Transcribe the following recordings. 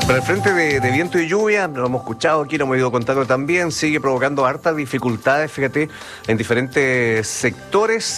Pero el frente de viento y lluvia, lo hemos escuchado aquí, lo hemos ido contando también, sigue provocando hartas dificultades, fíjate, en diferentes sectores.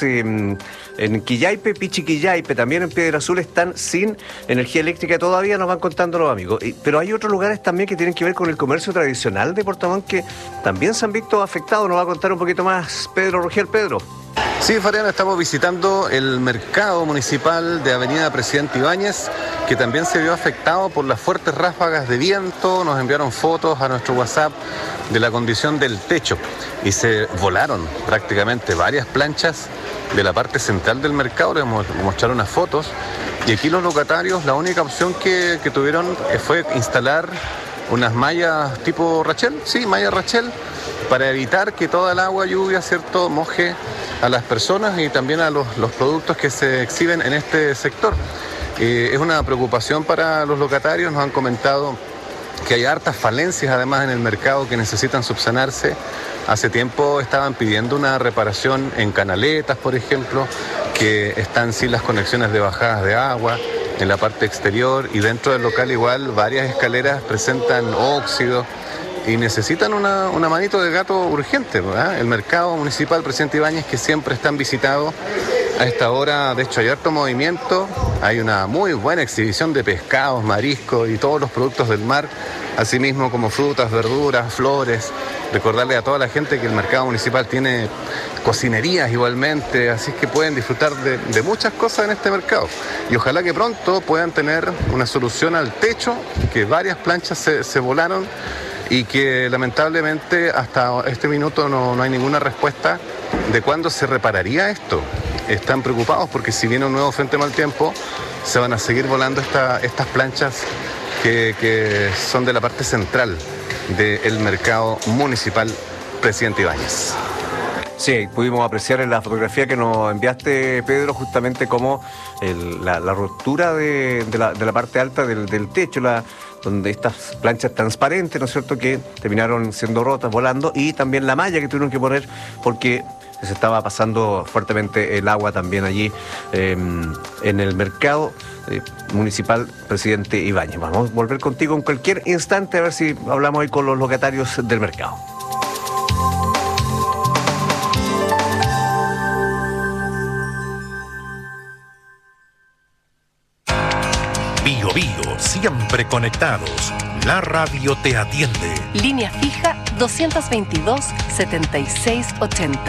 En Quillaipe, Pichiquillaipe, también en Piedra Azul están sin energía eléctrica todavía, nos van contando los amigos. Pero hay otros lugares también que tienen que ver con el comercio tradicional de Puerto Montt que también se han visto afectados. Nos va a contar un poquito más Pedro Ruggier. Pedro. Sí, Fabián, estamos visitando el mercado municipal de Avenida Presidente Ibáñez, que también se vio afectado por las fuertes ráfagas de viento. Nos enviaron fotos a nuestro WhatsApp de la condición del techo y se volaron prácticamente varias planchas de la parte central del mercado. Les mostraron unas fotos y aquí los locatarios, la única opción que tuvieron fue instalar unas mallas tipo Rachel, sí, malla Rachel, para evitar que toda el agua, lluvia, ¿cierto?, moje a las personas y también a los productos que se exhiben en este sector. Es una preocupación para los locatarios, nos han comentado que hay hartas falencias además en el mercado que necesitan subsanarse. Hace tiempo estaban pidiendo una reparación en canaletas, por ejemplo, que están sin las conexiones de bajadas de agua en la parte exterior, y dentro del local igual varias escaleras presentan óxido y necesitan una manito de gato urgente, ¿verdad? El mercado municipal Presidente Ibáñez, que siempre están visitados a esta hora. De hecho hay harto movimiento, hay una muy buena exhibición de pescados, mariscos y todos los productos del mar, asimismo como frutas, verduras, flores. Recordarle a toda la gente que el mercado municipal tiene cocinerías igualmente, así que pueden disfrutar de muchas cosas en este mercado. Y ojalá que pronto puedan tener una solución al techo, que varias planchas se volaron y que lamentablemente hasta este minuto no hay ninguna respuesta de cuándo se repararía esto. Están preocupados porque si viene un nuevo frente mal tiempo, se van a seguir volando estas planchas que son de la parte central del mercado municipal Presidente Ibáñez. Sí, pudimos apreciar en la fotografía que nos enviaste, Pedro, justamente como la ruptura de la parte alta del techo, donde estas planchas transparentes, ¿no es cierto?, que terminaron siendo rotas, volando, y también la malla que tuvieron que poner porque se estaba pasando fuertemente el agua también allí en el mercado municipal Presidente Ibáñez. Vamos a volver contigo en cualquier instante a ver si hablamos hoy con los locatarios del mercado. Bio Bio, siempre conectados. La radio te atiende. Línea fija 222-7680.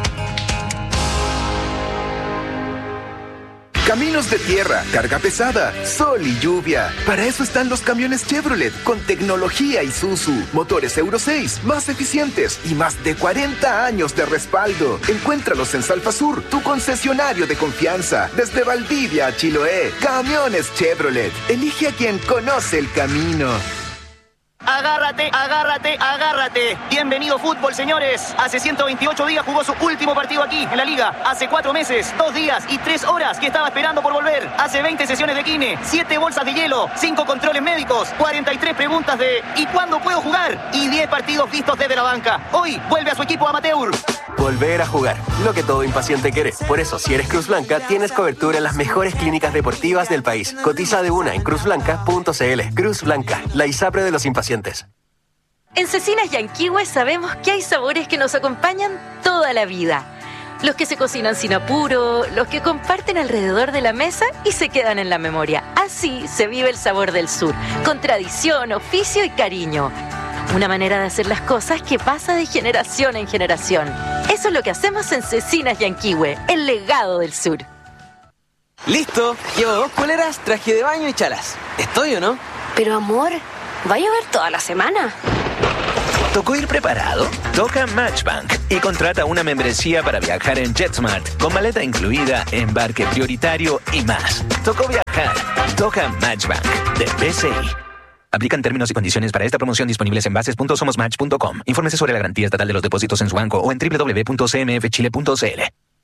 Caminos de tierra, carga pesada, sol y lluvia. Para eso están los camiones Chevrolet, con tecnología Isuzu, motores Euro 6, más eficientes y más de 40 años de respaldo. Encuéntralos en Salfasur, tu concesionario de confianza. Desde Valdivia a Chiloé, camiones Chevrolet. Elige a quien conoce el camino. Agárrate, agárrate, agárrate. Bienvenido fútbol, señores. Hace 128 días jugó su último partido aquí, en la Liga. Hace 4 meses, 2 días y 3 horas que estaba esperando por volver. Hace 20 sesiones de kine, 7 bolsas de hielo, 5 controles médicos, 43 preguntas de ¿y cuándo puedo jugar? Y 10 partidos vistos desde la banca. Hoy vuelve a su equipo amateur. Volver a jugar, lo que todo impaciente quiere. Por eso, si eres Cruz Blanca, tienes cobertura en las mejores clínicas deportivas del país. Cotiza de una en cruzblanca.cl. Cruz Blanca, la ISAPRE de los impacientes. En Cecinas Yanquihue sabemos que hay sabores que nos acompañan toda la vida. Los que se cocinan sin apuro, los que comparten alrededor de la mesa y se quedan en la memoria. Así se vive el sabor del sur, con tradición, oficio y cariño. Una manera de hacer las cosas que pasa de generación en generación. Eso es lo que hacemos en Cecinas Yanquihue, el legado del sur. ¡Listo! Llevo 2 poleras, traje de baño y chalas. ¿Estoy o no? Pero amor, ¿va a llover toda la semana? ¿Tocó ir preparado? Toca Matchbank y contrata una membresía para viajar en JetSmart con maleta incluida, embarque prioritario y más. Tocó viajar. Toca Matchbank de BCI. Aplican términos y condiciones para esta promoción disponibles en bases.somosmatch.com. Infórmese sobre la garantía estatal de los depósitos en su banco o en www.cmfchile.cl.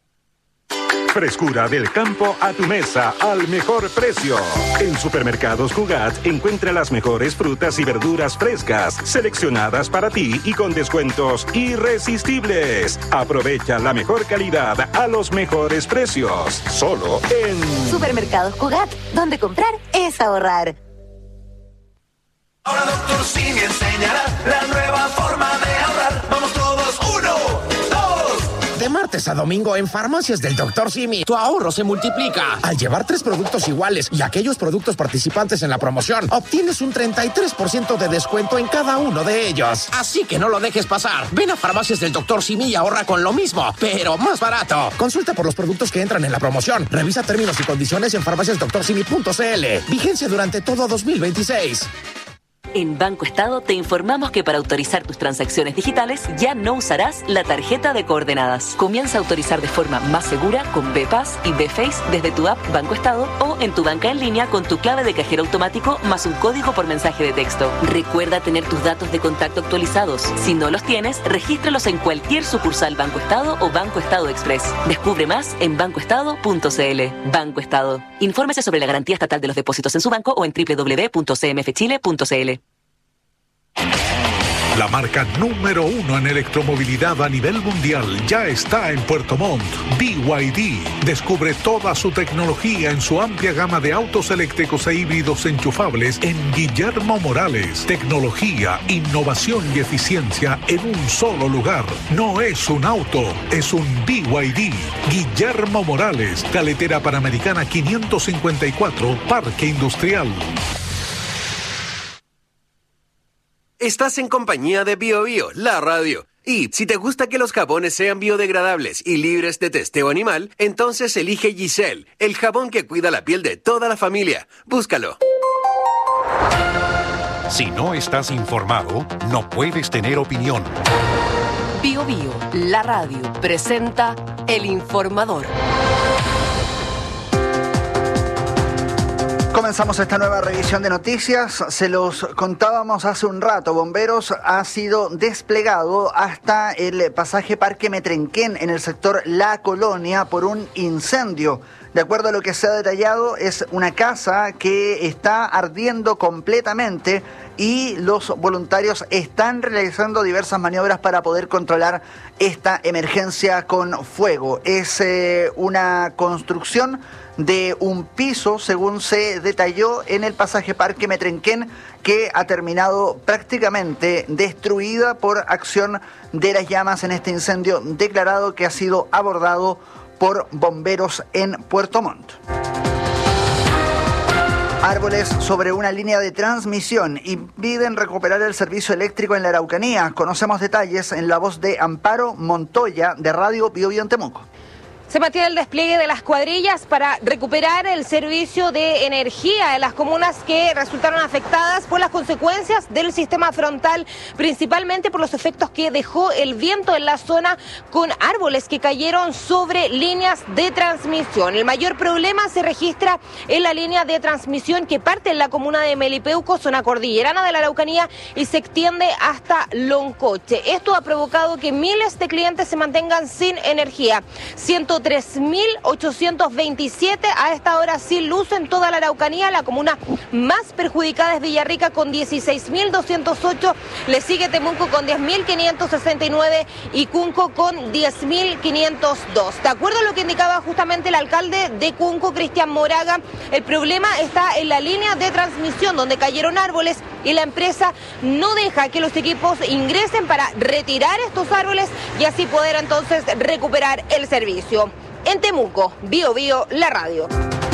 Frescura del campo a tu mesa al mejor precio. En Supermercados Cugat encuentra las mejores frutas y verduras frescas, seleccionadas para ti y con descuentos irresistibles. Aprovecha la mejor calidad a los mejores precios. Solo en Supermercados Cugat, donde comprar es ahorrar. Ahora Dr. Simi enseñará la nueva forma de ahorrar. Vamos todos, 1, 2. De martes a domingo en Farmacias del Dr. Simi, tu ahorro se multiplica. Al llevar 3 productos iguales y aquellos productos participantes en la promoción, obtienes un 33% de descuento en cada uno de ellos. Así que no lo dejes pasar. Ven a Farmacias del Dr. Simi y ahorra con lo mismo, pero más barato. Consulta por los productos que entran en la promoción. Revisa términos y condiciones en farmaciasdoctorsimi.cl. Vigencia durante todo 2026. En Banco Estado te informamos que para autorizar tus transacciones digitales ya no usarás la tarjeta de coordenadas. Comienza a autorizar de forma más segura con BPAS y BFace desde tu app Banco Estado o en tu banca en línea con tu clave de cajero automático más un código por mensaje de texto. Recuerda tener tus datos de contacto actualizados. Si no los tienes, regístralos en cualquier sucursal Banco Estado o Banco Estado Express. Descubre más en bancoestado.cl. Banco Estado. Infórmese sobre la garantía estatal de los depósitos en su banco o en www.cmfchile.cl. La marca número 1 en electromovilidad a nivel mundial ya está en Puerto Montt. BYD. Descubre toda su tecnología en su amplia gama de autos eléctricos e híbridos enchufables en Guillermo Morales. Tecnología, innovación y eficiencia en un solo lugar. No es un auto, es un BYD. Guillermo Morales, Carretera Panamericana 554, Parque Industrial. Estás en compañía de BioBio, la radio. Y si te gusta que los jabones sean biodegradables y libres de testeo animal, entonces elige Giselle, el jabón que cuida la piel de toda la familia. Búscalo. Si no estás informado, no puedes tener opinión. BioBio, la radio, presenta El Informador. Comenzamos esta nueva revisión de noticias. Se los contábamos hace un rato. Bomberos ha sido desplegado hasta el pasaje Parque Metrenquén en el sector La Colonia por un incendio. De acuerdo a lo que se ha detallado, es una casa que está ardiendo completamente y los voluntarios están realizando diversas maniobras para poder controlar esta emergencia con fuego. Es una construcción de un piso, según se detalló en el pasaje Parque Metrenquén, que ha terminado prácticamente destruida por acción de las llamas en este incendio declarado que ha sido abordado por bomberos en Puerto Montt. Árboles sobre una línea de transmisión impiden recuperar el servicio eléctrico en la Araucanía. Conocemos detalles en la voz de Amparo Montoya de Radio BioBio en Temuco. Se mantiene el despliegue de las cuadrillas para recuperar el servicio de energía en las comunas que resultaron afectadas por las consecuencias del sistema frontal, principalmente por los efectos que dejó el viento en la zona con árboles que cayeron sobre líneas de transmisión. El mayor problema se registra en la línea de transmisión que parte en la comuna de Melipeuco, zona cordillerana de la Araucanía, y se extiende hasta Loncoche. Esto ha provocado que miles de clientes se mantengan sin energía. 103.827 a esta hora sin luz en toda la Araucanía. La comuna más perjudicada es Villarrica con 16.208, le sigue Temuco con 10.569 y Cunco con 10.502. De acuerdo a lo que indicaba justamente el alcalde de Cunco, Cristian Moraga, el problema está en la línea de transmisión donde cayeron árboles y la empresa no deja que los equipos ingresen para retirar estos árboles y así poder entonces recuperar el servicio. En Temuco, BioBio, la radio.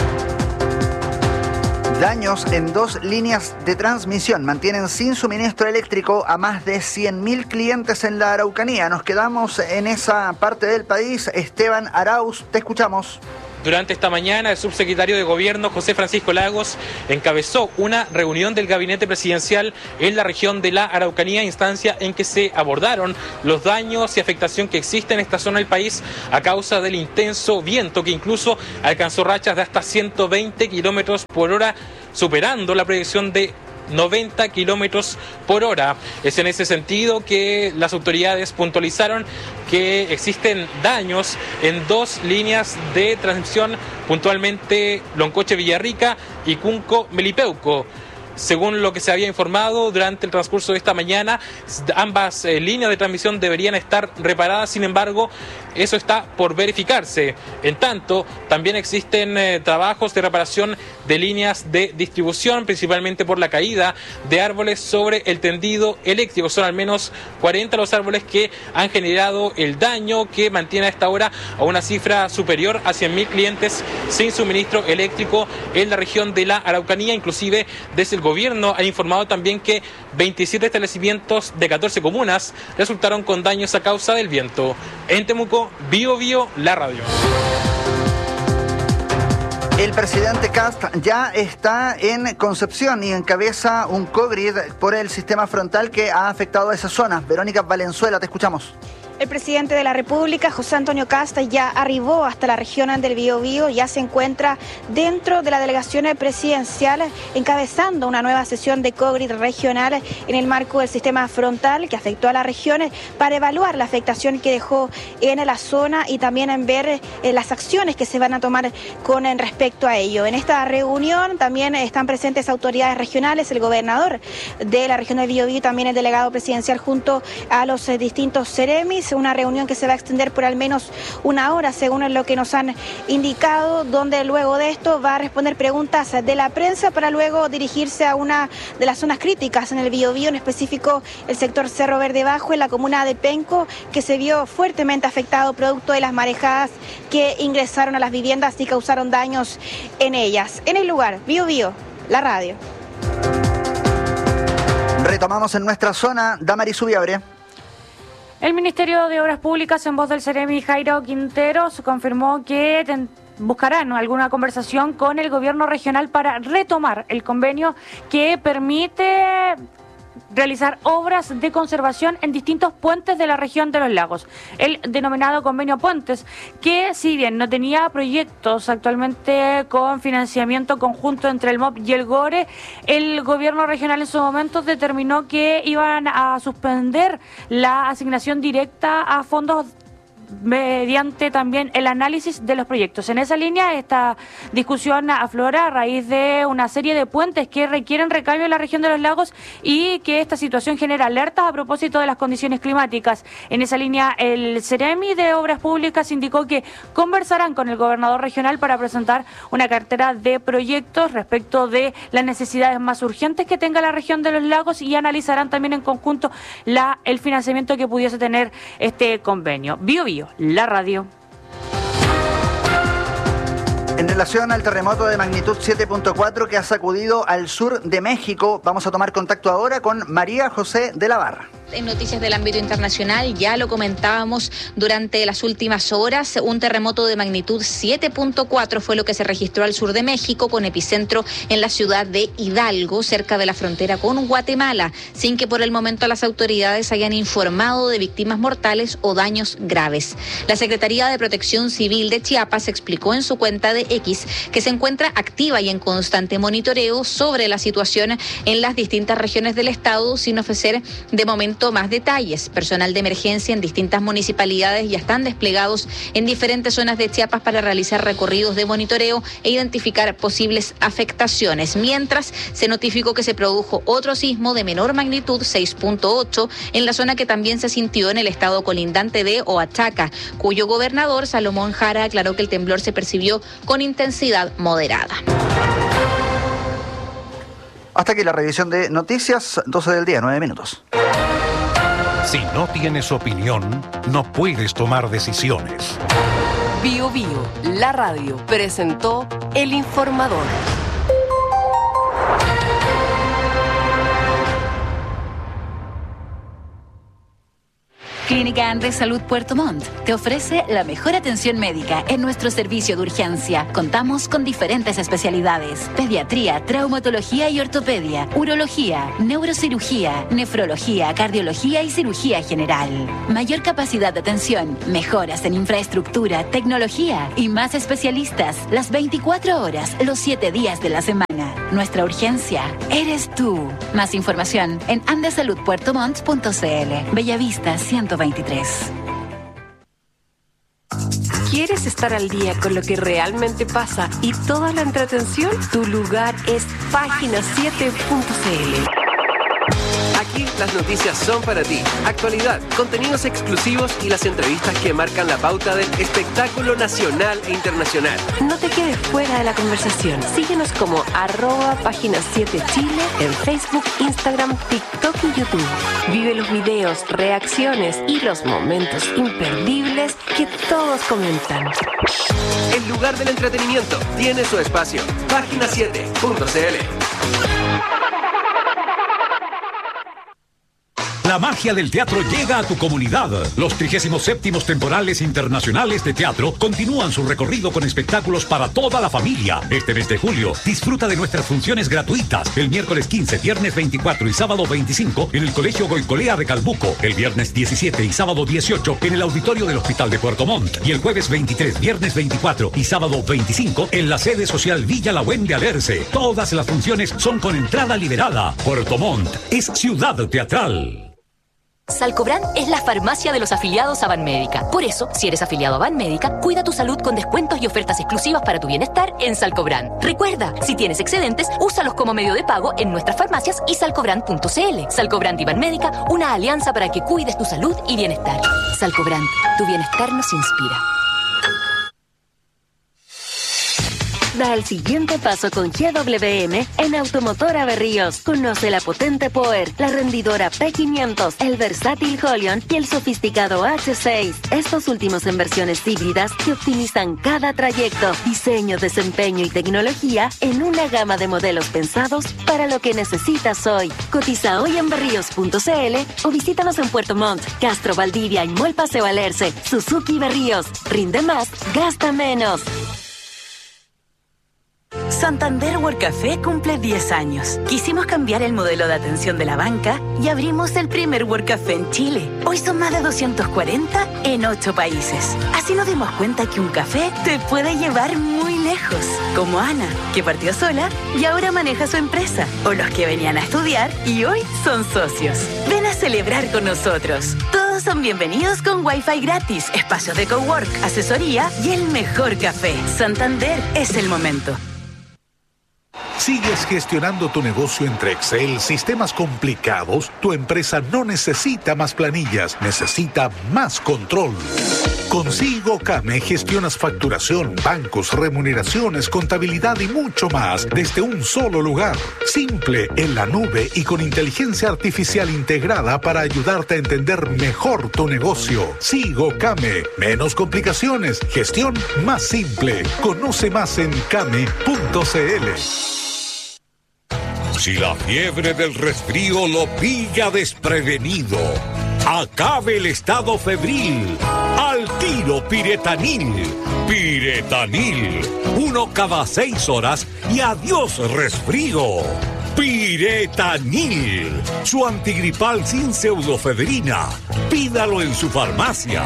Daños en 2 líneas de transmisión mantienen sin suministro eléctrico a más de 100.000 clientes en la Araucanía. Nos quedamos en esa parte del país. Esteban Arauz, te escuchamos. Durante esta mañana, el subsecretario de Gobierno, José Francisco Lagos, encabezó una reunión del gabinete presidencial en la región de la Araucanía, instancia en que se abordaron los daños y afectación que existe en esta zona del país a causa del intenso viento que incluso alcanzó rachas de hasta 120 kilómetros por hora, superando la proyección de 90 kilómetros por hora. Es en ese sentido que las autoridades puntualizaron que existen daños en 2 líneas de transmisión, puntualmente Loncoche Villarrica y Cunco Melipeuco. Según lo que se había informado durante el transcurso de esta mañana, ambas líneas de transmisión deberían estar reparadas, sin embargo, eso está por verificarse. En tanto, también existen trabajos de reparación de líneas de distribución, principalmente por la caída de árboles sobre el tendido eléctrico. Son al menos 40 los árboles que han generado el daño, que mantiene a esta hora a una cifra superior a 100.000 clientes sin suministro eléctrico en la región de la Araucanía. Inclusive desde el gobierno han informado también que 27 establecimientos de 14 comunas resultaron con daños a causa del viento. En Temuco, Bío Bío, la radio. El presidente Kast ya está en Concepción y encabeza un COVID por el sistema frontal que ha afectado a esa zona. Verónica Valenzuela, te escuchamos. El presidente de la República, José Antonio Kast, ya arribó hasta la región del Biobío, ya se encuentra dentro de la delegación presidencial encabezando una nueva sesión de COVID regional en el marco del sistema frontal que afectó a las regiones para evaluar la afectación que dejó en la zona y también en ver las acciones que se van a tomar con respecto a ello. En esta reunión también están presentes autoridades regionales, el gobernador de la región del Biobío y también el delegado presidencial junto a los distintos seremis. Una reunión que se va a extender por al menos una hora, según lo que nos han indicado, donde luego de esto va a responder preguntas de la prensa para luego dirigirse a una de las zonas críticas en el Biobío, en específico el sector Cerro Verde Bajo, en la comuna de Penco, que se vio fuertemente afectado producto de las marejadas que ingresaron a las viviendas y causaron daños en ellas. En el lugar, Biobío, la radio. Retomamos en nuestra zona, Damaris Ubiabre. El Ministerio de Obras Públicas, en voz del Seremi Jairo Quinteros, confirmó que buscarán alguna conversación con el gobierno regional para retomar el convenio que permite realizar obras de conservación en distintos puentes de la región de los lagos. El denominado convenio Puentes, que si bien no tenía proyectos actualmente con financiamiento conjunto entre el MOP y el GORE, el gobierno regional en su momento determinó que iban a suspender la asignación directa a fondos mediante también el análisis de los proyectos. En esa línea, esta discusión aflora a raíz de una serie de puentes que requieren recambio en la región de los lagos y que esta situación genera alertas a propósito de las condiciones climáticas. En esa línea, el Seremi de Obras Públicas indicó que conversarán con el gobernador regional para presentar una cartera de proyectos respecto de las necesidades más urgentes que tenga la región de los lagos y analizarán también en conjunto el financiamiento que pudiese tener este convenio. Bío Bío, la radio. En relación al terremoto de magnitud 7.4 que ha sacudido al sur de México, vamos a tomar contacto ahora con María José de la Barra. En noticias del ámbito internacional, ya lo comentábamos durante las últimas horas, un terremoto de magnitud 7.4 fue lo que se registró al sur de México, con epicentro en la ciudad de Hidalgo, cerca de la frontera con Guatemala, sin que por el momento las autoridades hayan informado de víctimas mortales o daños graves. La Secretaría de Protección Civil de Chiapas explicó en su cuenta de X que se encuentra activa y en constante monitoreo sobre la situación en las distintas regiones del estado, sin ofrecer de momento más detalles. Personal de emergencia en distintas municipalidades ya están desplegados en diferentes zonas de Chiapas para realizar recorridos de monitoreo e identificar posibles afectaciones. Mientras, se notificó que se produjo otro sismo de menor magnitud, 6.8, en la zona que también se sintió en el estado colindante de Oaxaca, cuyo gobernador, Salomón Jara, aclaró que el temblor se percibió con intensidad moderada. Hasta aquí la revisión de noticias, 12 del día, 9 minutos. Si no tienes opinión, no puedes tomar decisiones. Bío Bío, la radio, presentó El Informador. Clínica Andes Salud Puerto Montt te ofrece la mejor atención médica en nuestro servicio de urgencia. Contamos con diferentes especialidades: pediatría, traumatología y ortopedia, urología, neurocirugía, nefrología, cardiología y cirugía general. Mayor capacidad de atención, mejoras en infraestructura, tecnología y más especialistas las 24 horas, los 7 días de la semana. Nuestra urgencia eres tú. Más información en andesaludpuertomont.cl. Bellavista 123. quieres estar al día con lo que realmente pasa y toda la entretención, tu lugar es página7.cl. Aquí las noticias son para ti. Actualidad, contenidos exclusivos y las entrevistas que marcan la pauta del espectáculo nacional e internacional. No te quedes fuera de la conversación. Síguenos como @página7chile en Facebook, Instagram, TikTok y YouTube. Vive los videos, reacciones y los momentos imperdibles que todos comentan. El lugar del entretenimiento tiene su espacio. Página7.cl. La magia del teatro llega a tu comunidad. Los 37º temporales internacionales de teatro continúan su recorrido con espectáculos para toda la familia. Este mes de julio, disfruta de nuestras funciones gratuitas. El miércoles 15, viernes 24 y sábado 25 en el Colegio Goicolea de Calbuco. El viernes 17 y sábado 18 en el auditorio del Hospital de Puerto Montt. Y el jueves 23, viernes 24 y sábado 25 en la sede social Villa La Huén de Alerce. Todas las funciones son con entrada liberada. Puerto Montt es ciudad teatral. Salcobran es la farmacia de los afiliados a Banmédica. Por eso, si eres afiliado a Banmédica, cuida tu salud con descuentos y ofertas exclusivas para tu bienestar en Salcobran. Recuerda, si tienes excedentes, úsalos como medio de pago en nuestras farmacias y salcobran.cl. Salcobran y Banmédica, una alianza para que cuides tu salud y bienestar. Salcobran, tu bienestar nos inspira. Da el siguiente paso con GWM en Automotora Berríos. Conoce la potente Power, la rendidora P500, el versátil Holion y el sofisticado H6. Estos últimos en versiones híbridas que optimizan cada trayecto, diseño, desempeño y tecnología en una gama de modelos pensados para lo que necesitas hoy. Cotiza hoy en berríos.cl o visítanos en Puerto Montt, Castro, Valdivia y Mall Paseo Alerce. Suzuki Berríos. Rinde más, gasta menos. Santander World Café cumple 10 años. Quisimos cambiar el modelo de atención de la banca y abrimos el primer World Café en Chile. Hoy son más de 240 en 8 países. Así nos dimos cuenta que un café te puede llevar muy lejos. Como Ana, que partió sola y ahora maneja su empresa. O los que venían a estudiar y hoy son socios. Ven a celebrar con nosotros. Todos son bienvenidos con Wi-Fi gratis, espacios de cowork, asesoría y el mejor café. Santander es el momento. ¿Sigues gestionando tu negocio entre Excel, sistemas complicados? Tu empresa no necesita más planillas, necesita más control. Con Sigo Came gestionas facturación, bancos, remuneraciones, contabilidad y mucho más desde un solo lugar. Simple, en la nube y con inteligencia artificial integrada para ayudarte a entender mejor tu negocio. Sigo Came. Menos complicaciones, gestión más simple. Conoce más en came.cl. Si la fiebre del resfrío lo pilla desprevenido, acabe el estado febril. Al tiro Piretanil. Piretanil. 1 cada 6 horas y adiós resfrío. Piretanil. Su antigripal sin pseudofedrina. Pídalo en su farmacia.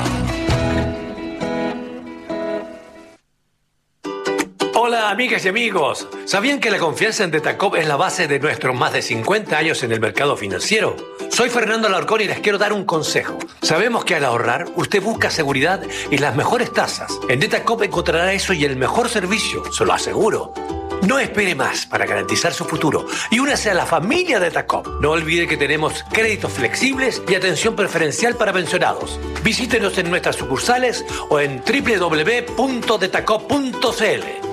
Hola amigas y amigos, ¿sabían que la confianza en Detacop es la base de nuestros más de 50 años en el mercado financiero? Soy Fernando Alarcón y les quiero dar un consejo. Sabemos que al ahorrar, usted busca seguridad y las mejores tasas. En Detacop encontrará eso y el mejor servicio, se lo aseguro. No espere más para garantizar su futuro y únase a la familia de Detacop. No olvide que tenemos créditos flexibles y atención preferencial para pensionados. Visítenos en nuestras sucursales o en www.detacop.cl.